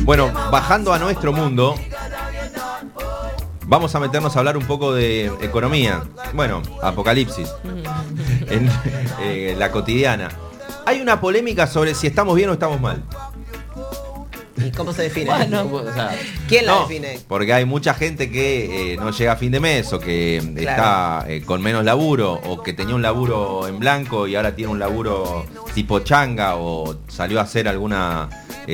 Bueno, bajando a nuestro mundo, vamos a meternos a hablar un poco de economía. Bueno, apocalipsis. En la cotidiana. Hay una polémica sobre si estamos bien o estamos mal. ¿Y cómo se define? Bueno. O sea, ¿quién la define? Porque hay mucha gente que no llega a fin de mes o que está con menos laburo o que tenía un laburo en blanco y ahora tiene un laburo tipo changa o salió a hacer alguna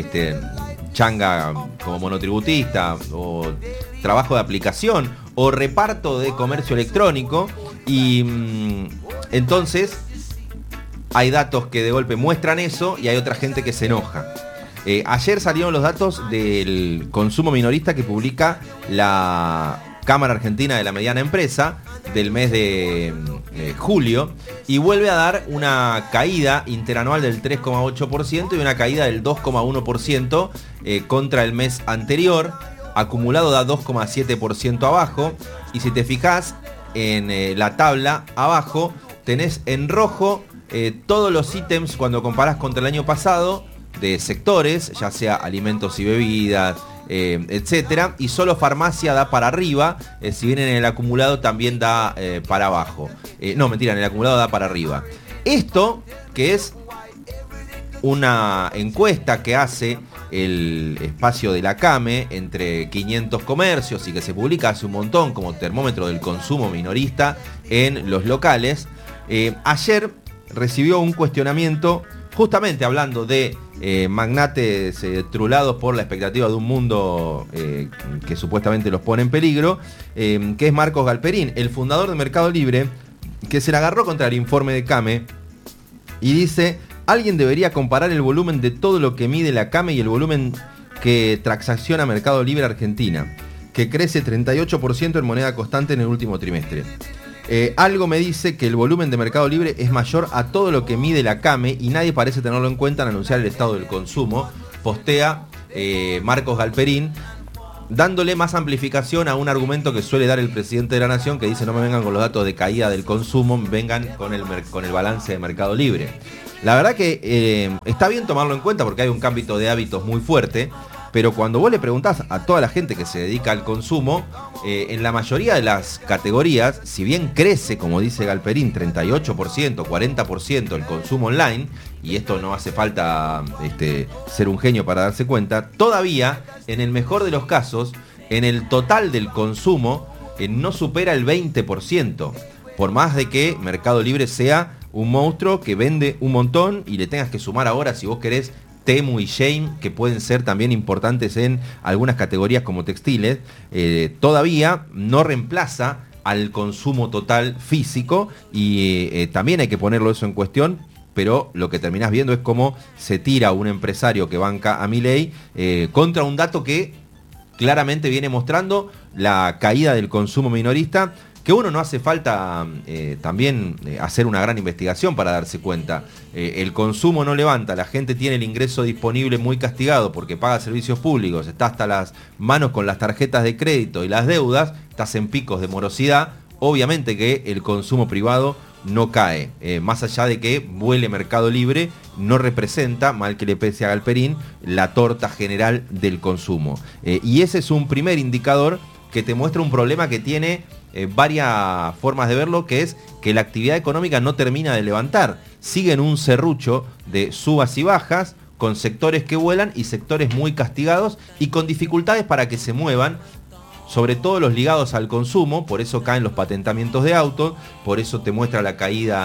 changa como monotributista o trabajo de aplicación o reparto de comercio electrónico y entonces hay datos que de golpe muestran eso y hay otra gente que se enoja. Ayer salieron los datos del consumo minorista que publica la Cámara Argentina de la Mediana Empresa del mes de julio y vuelve a dar una caída interanual del 3,8% y una caída del 2,1% contra el mes anterior. Acumulado da 2,7% abajo y si te fijas en la tabla abajo tenés en rojo todos los ítems cuando comparás contra el año pasado de sectores, ya sea alimentos y bebidas, etcétera, y solo farmacia da para arriba, si bien en el acumulado también da para abajo. No, mentira, en el acumulado da para arriba. Esto, que es una encuesta que hace el espacio de la CAME entre 500 comercios y que se publica hace un montón como termómetro del consumo minorista en los locales, ayer recibió un cuestionamiento justamente hablando de magnates trulados por la expectativa de un mundo que supuestamente los pone en peligro, que es Marcos Galperín, el fundador de Mercado Libre, que se la agarró contra el informe de CAME y dice: alguien debería comparar el volumen de todo lo que mide la CAME y el volumen que transacciona Mercado Libre Argentina, que crece 38% en moneda constante en el último trimestre. Algo me dice que el volumen de Mercado Libre es mayor a todo lo que mide la CAME y nadie parece tenerlo en cuenta al anunciar el estado del consumo, postea Marcos Galperín, dándole más amplificación a un argumento que suele dar el presidente de la Nación, que dice: no me vengan con los datos de caída del consumo, vengan con el balance de Mercado Libre. La verdad que está bien tomarlo en cuenta porque hay un cambio de hábitos muy fuerte, pero cuando vos le preguntás a toda la gente que se dedica al consumo, en la mayoría de las categorías, si bien crece, como dice Galperín, 38%, 40% el consumo online, y esto no hace falta ser un genio para darse cuenta, todavía, en el mejor de los casos, en el total del consumo, no supera el 20%, por más de que Mercado Libre sea un monstruo que vende un montón y le tengas que sumar ahora, si vos querés, Temu y Shein, que pueden ser también importantes en algunas categorías como textiles, todavía no reemplaza al consumo total físico y también hay que ponerlo eso en cuestión, pero lo que terminás viendo es cómo se tira un empresario que banca a Milei contra un dato que claramente viene mostrando la caída del consumo minorista, que uno no hace falta también hacer una gran investigación para darse cuenta. El consumo no levanta, la gente tiene el ingreso disponible muy castigado porque paga servicios públicos, está hasta las manos con las tarjetas de crédito y las deudas, estás en picos de morosidad, obviamente que el consumo privado no cae. Más allá de que vuele Mercado Libre, no representa, mal que le pese a Galperín, la torta general del consumo. Y ese es un primer indicador que te muestra un problema que tiene varias formas de verlo, que es que la actividad económica no termina de levantar. Sigue en un serrucho de subas y bajas, con sectores que vuelan y sectores muy castigados y con dificultades para que se muevan, sobre todo los ligados al consumo. Por eso caen los patentamientos de autos, por eso te muestra la caída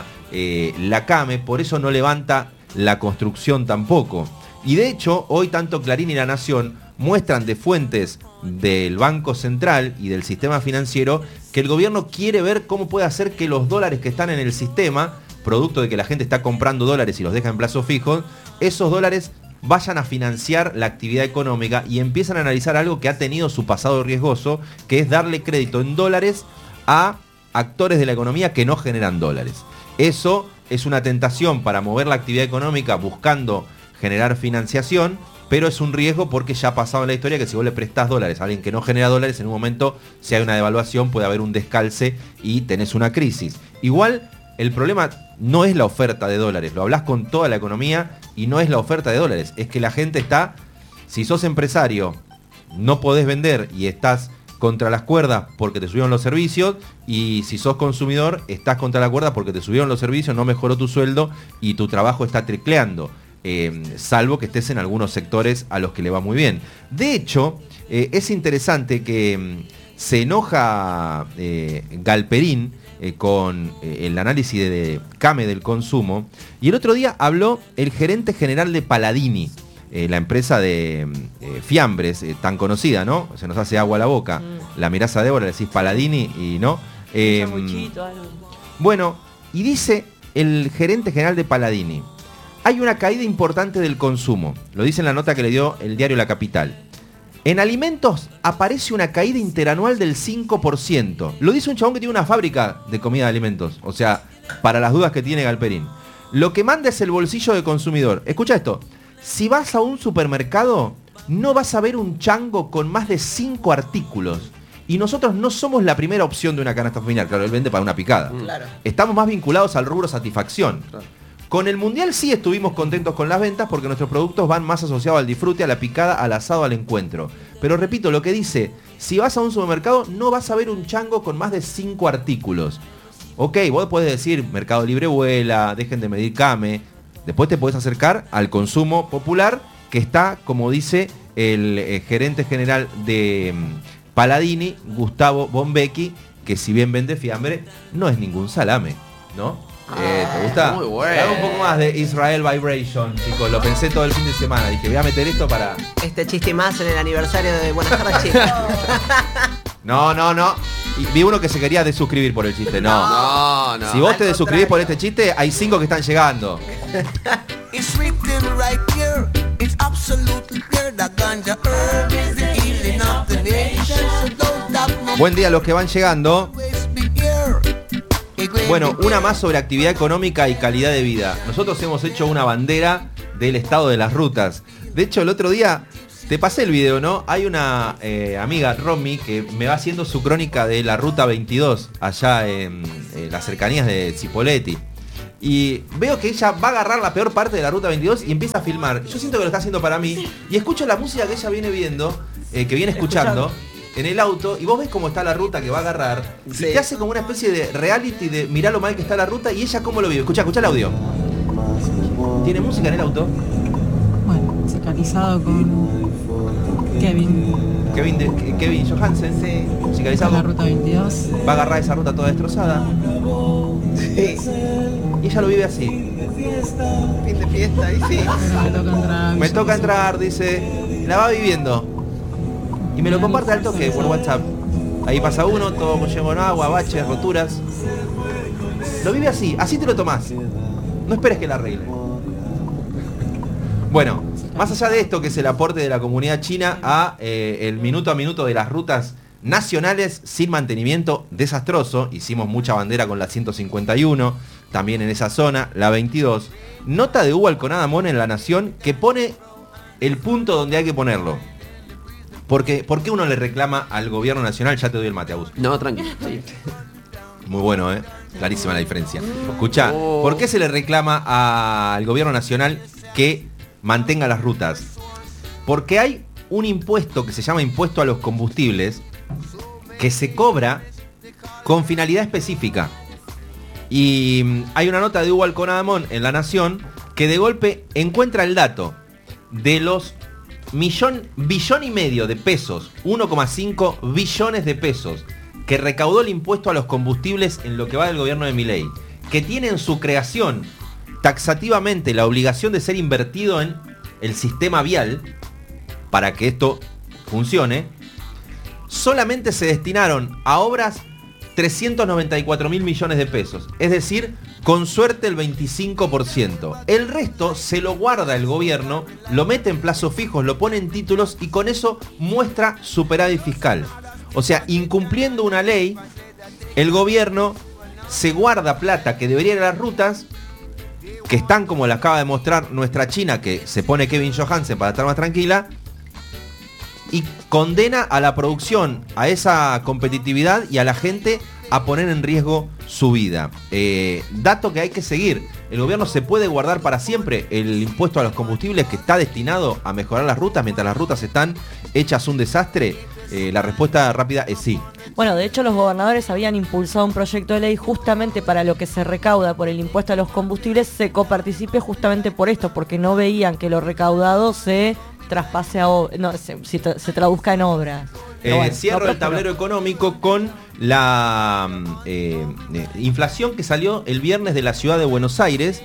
la CAME, por eso no levanta la construcción tampoco. Y de hecho, hoy tanto Clarín y La Nación muestran de fuentes del Banco Central y del sistema financiero que el gobierno quiere ver cómo puede hacer que los dólares que están en el sistema, producto de que la gente está comprando dólares y los deja en plazos fijos, esos dólares vayan a financiar la actividad económica y empiezan a analizar algo que ha tenido su pasado riesgoso, que es darle crédito en dólares a actores de la economía que no generan dólares. Eso es una tentación para mover la actividad económica buscando generar financiación, pero es un riesgo porque ya ha pasado en la historia que si vos le prestás dólares a alguien que no genera dólares, en un momento, si hay una devaluación, puede haber un descalce y tenés una crisis. Igual, el problema no es la oferta de dólares, lo hablás con toda la economía y no es la oferta de dólares, es que la gente está Si sos empresario, no podés vender y estás contra las cuerdas porque te subieron los servicios, y si sos consumidor, estás contra la cuerda porque te subieron los servicios, no mejoró tu sueldo y tu trabajo está tricleando. Salvo que estés en algunos sectores a los que le va muy bien. De hecho, es interesante que se enoja Galperín con el análisis de CAME del consumo, y el otro día habló el gerente general de Paladini, la empresa de fiambres tan conocida, ¿no? Se nos hace agua a la boca. La mirás a Débora, le decís Paladini y no. Bueno, y dice el gerente general de Paladini: hay una caída importante del consumo. Lo dice en la nota que le dio el diario La Capital. En alimentos aparece una caída interanual del 5%. Lo dice un chabón que tiene una fábrica de comida de alimentos. O sea, para las dudas que tiene Galperín. Lo que manda es el bolsillo del consumidor. Escucha esto. Si vas a un supermercado, no vas a ver un chango con más de 5 artículos. Y nosotros no somos la primera opción de una canasta familiar. Claro, él vende para una picada. Claro. Estamos más vinculados al rubro satisfacción. Claro. Con el Mundial sí estuvimos contentos con las ventas porque nuestros productos van más asociados al disfrute, a la picada, al asado, al encuentro. Pero repito, lo que dice, si vas a un supermercado no vas a ver un chango con más de 5 artículos. Ok, vos podés decir, Mercado Libre vuela, dejen de medir CAME. Después te podés acercar al consumo popular, que está, como dice el gerente general de Paladini, Gustavo Bombecchi, que si bien vende fiambre, no es ningún salame, ¿no? ¿Te gusta? Muy bueno. Hago un poco más de Israel Vibration, chicos. Lo pensé todo el fin de semana. Dije, voy a meter esto para... Este chiste más en el aniversario de Buenas tardes, chicos. No. Y vi uno que se quería desuscribir por el chiste. No. Si vos te desuscribís por este chiste, hay 5 que están llegando. Buen día a los que van llegando. Bueno, una más sobre actividad económica y calidad de vida. Nosotros hemos hecho una bandera del estado de las rutas. De hecho, el otro día te pasé el video, ¿no? Hay una amiga, Romy, que me va haciendo su crónica de la ruta 22, allá en las cercanías de Cipolletti. Y veo que ella va a agarrar la peor parte de la ruta 22 y empieza a filmar. Yo siento que lo está haciendo para mí. Y escucho la música que ella viene viendo, que viene escuchando en el auto, y vos ves cómo está la ruta que va a agarrar, sí. Y te hace como una especie de reality de mirá lo mal que está la ruta y ella cómo lo vive. Escucha el audio. ¿Tiene música en el auto? Bueno, musicalizado con Kevin Johansen, sí. Musicalizado. La ruta 22. Va a agarrar esa ruta toda destrozada. Sí. Y ella lo vive así. Fin de fiesta, y sí. Me toca entrar, dice. La va viviendo. Y me lo comparte al toque por WhatsApp. Ahí pasa uno, todo lleno de agua, baches, roturas. Lo vive así te lo tomás. No esperes que la arregle. Bueno, más allá de esto, que es el aporte de la comunidad china a el minuto a minuto de las rutas nacionales sin mantenimiento desastroso. Hicimos mucha bandera con la 151, también en esa zona, la 22. Nota de Hugo Alconada-Mon en La Nación que pone el punto donde hay que ponerlo. Porque, ¿por qué uno le reclama al gobierno nacional? Ya te doy el mate, Agus. No, tranquilo. Muy bueno, clarísima la diferencia. Escuchá, ¿por qué se le reclama al gobierno nacional que mantenga las rutas? Porque hay un impuesto que se llama impuesto a los combustibles que se cobra con finalidad específica. Y hay una nota de Hugo Alconada-Mon en La Nación que de golpe encuentra el dato de los billón y medio de pesos, 1,5 billones de pesos que recaudó el impuesto a los combustibles en lo que va del gobierno de Milei, que tiene en su creación taxativamente la obligación de ser invertido en el sistema vial para que esto funcione. Solamente se destinaron a obras 394.000 millones de pesos, es decir, con suerte el 25%. El resto se lo guarda el gobierno, lo mete en plazos fijos, lo pone en títulos y con eso muestra superávit fiscal. O sea, incumpliendo una ley, el gobierno se guarda plata que debería ir a las rutas, que están como la acaba de mostrar nuestra China, que se pone Kevin Johansen para estar más tranquila, y condena a la producción, a esa competitividad y a la gente a poner en riesgo su vida. Dato que hay que seguir. El gobierno se puede guardar para siempre el impuesto a los combustibles que está destinado a mejorar las rutas mientras las rutas están hechas un desastre. La respuesta rápida es sí. Bueno, de hecho los gobernadores habían impulsado un proyecto de ley justamente para lo que se recauda por el impuesto a los combustibles se coparticipe justamente por esto, porque no veían que lo recaudado se traspase a se traduzca en obras. Bueno, cierro el tablero económico con la inflación que salió el viernes de la ciudad de Buenos Aires,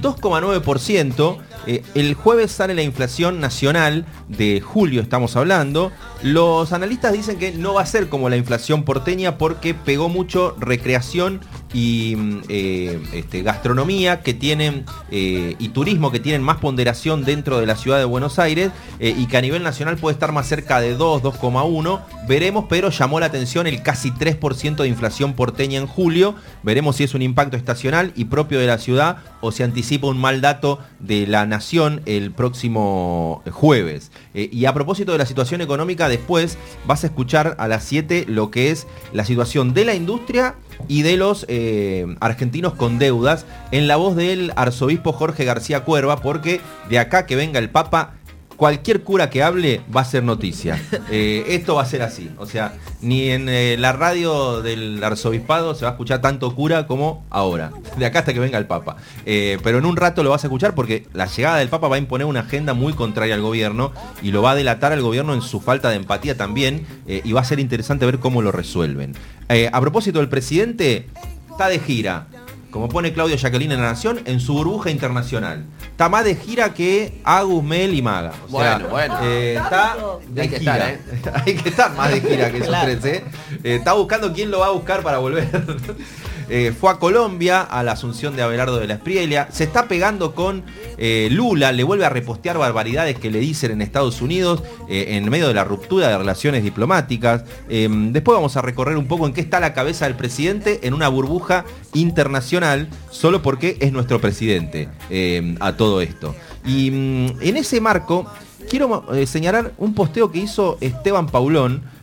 2,9%. El jueves sale la inflación nacional de julio, estamos hablando. Los analistas dicen que no va a ser como la inflación porteña porque pegó mucho recreación y gastronomía que tienen y turismo que tienen más ponderación dentro de la ciudad de Buenos Aires y que a nivel nacional puede estar más cerca de 2,1. Veremos, pero llamó la atención el casi 3% de inflación porteña en julio. Veremos si es un impacto estacional y propio de la ciudad o se anticipa un mal dato de la nación el próximo jueves. Y a propósito de la situación económica, después vas a escuchar a las 7 lo que es la situación de la industria y de los argentinos con deudas en la voz del arzobispo Jorge García Cuerva, porque de acá que venga el Papa, cualquier cura que hable va a ser noticia. Esto va a ser así. O sea, ni en la radio del arzobispado se va a escuchar tanto cura como ahora. De acá hasta que venga el Papa. Pero en un rato lo vas a escuchar porque la llegada del Papa va a imponer una agenda muy contraria al gobierno y lo va a delatar al gobierno en su falta de empatía también. Y va a ser interesante ver cómo lo resuelven. A propósito del presidente, está de gira. Como pone Claudio Jacqueline en La Nación, en su burbuja internacional. Está más de gira que Agus, Mel y Maga. O sea, bueno. Está de Hay que gira. estar, Hay que estar más de gira que esos Claro. tres, está buscando quién lo va a buscar para volver. Fue a Colombia, a la asunción de Abelardo de la Espriella. Se está pegando con Lula, le vuelve a repostear barbaridades que le dicen en Estados Unidos en medio de la ruptura de relaciones diplomáticas. Después vamos a recorrer un poco en qué está la cabeza del presidente en una burbuja internacional, solo porque es nuestro presidente a todo esto. Y en ese marco quiero señalar un posteo que hizo Esteban Paulón,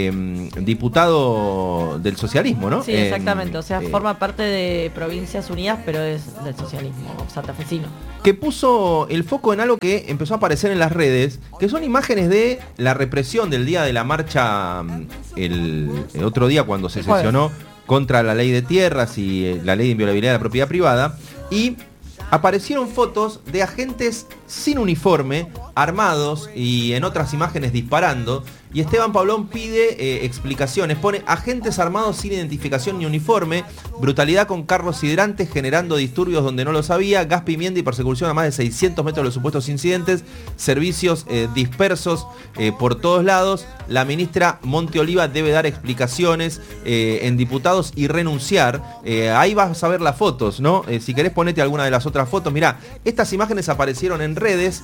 diputado del socialismo, ¿no? Sí, exactamente, o sea, forma parte de Provincias Unidas, pero es del socialismo santafesino. Que puso el foco en algo que empezó a aparecer en las redes, que son imágenes de la represión del día de la marcha, el otro día cuando se sesionó contra la ley de tierras y la ley de inviolabilidad de la propiedad privada, y aparecieron fotos de agentes sin uniforme, armados y en otras imágenes disparando. Y Esteban Paulón pide explicaciones. Pone agentes armados sin identificación ni uniforme, brutalidad con carros hidrantes generando disturbios donde no los había, gas pimienta y persecución a más de 600 metros de los supuestos incidentes, servicios dispersos por todos lados. La ministra Monte Oliva debe dar explicaciones en diputados y renunciar. Ahí vas a ver las fotos, ¿no? Si querés ponete alguna de las otras fotos. Mirá, estas imágenes aparecieron en redes.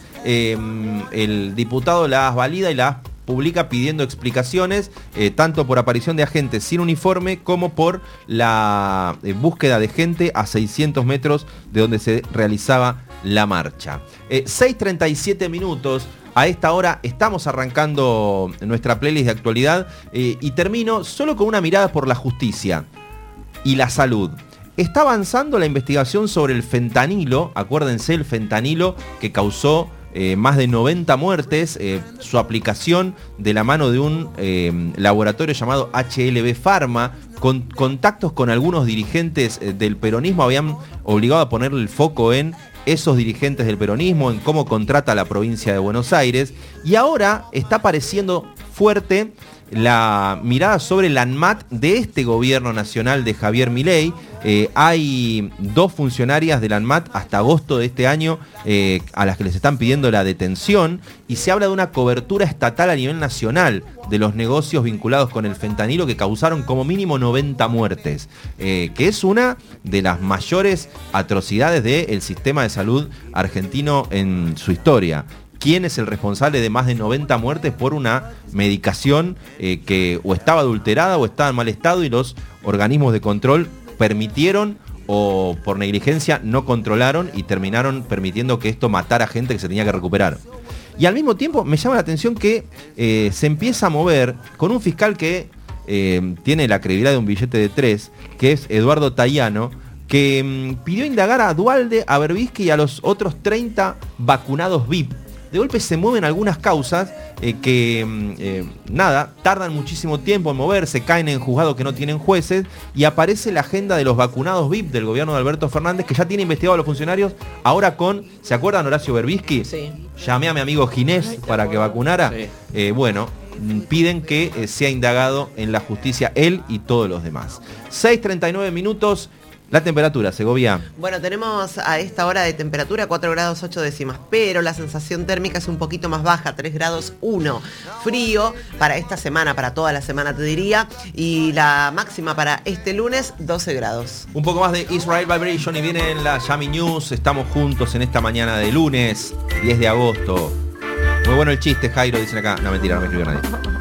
El diputado las valida y las publica pidiendo explicaciones, tanto por aparición de agentes sin uniforme como por la búsqueda de gente a 600 metros de donde se realizaba la marcha. 6:37 minutos. A esta hora estamos arrancando nuestra playlist de actualidad y termino solo con una mirada por la justicia y la salud. Está avanzando la investigación sobre el fentanilo, acuérdense el fentanilo que causó más de 90 muertes, su aplicación de la mano de un laboratorio llamado HLB Pharma, con contactos con algunos dirigentes del peronismo, habían obligado a ponerle el foco en esos dirigentes del peronismo, en cómo contrata la provincia de Buenos Aires, y ahora está apareciendo fuerte la mirada sobre la ANMAT de este gobierno nacional de Javier Milei. Hay 2 funcionarias de la ANMAT hasta agosto de este año a las que les están pidiendo la detención, y se habla de una cobertura estatal a nivel nacional de los negocios vinculados con el fentanilo que causaron como mínimo 90 muertes, que es una de las mayores atrocidades del sistema de salud argentino en su historia. ¿Quién es el responsable de más de 90 muertes por una medicación que o estaba adulterada o estaba en mal estado y los organismos de control permitieron o por negligencia no controlaron y terminaron permitiendo que esto matara gente que se tenía que recuperar? Y al mismo tiempo me llama la atención que se empieza a mover con un fiscal que tiene la credibilidad de un billete de 3, que es Eduardo Tayano, que pidió indagar a Duhalde, a Berbisky y a los otros 30 vacunados VIP. De golpe se mueven algunas causas tardan muchísimo tiempo en moverse, caen en juzgados que no tienen jueces y aparece la agenda de los vacunados VIP del gobierno de Alberto Fernández, que ya tiene investigado a los funcionarios, ahora ¿se acuerdan Horacio Berbisky? Sí. Llamé a mi amigo Ginés para que vacunara. Sí. Piden que sea indagado en la justicia él y todos los demás. 6:39 minutos. La temperatura, Segovia. Bueno, tenemos a esta hora de temperatura 4 grados 8 décimas, pero la sensación térmica es un poquito más baja, 3 grados 1. Frío para esta semana, para toda la semana te diría, y la máxima para este lunes, 12 grados. Un poco más de Israel Vibration y viene en la Yami News. Estamos juntos en esta mañana de lunes, 10 de agosto. Muy bueno el chiste, Jairo, dicen acá. No, mentira, no me escribió nadie.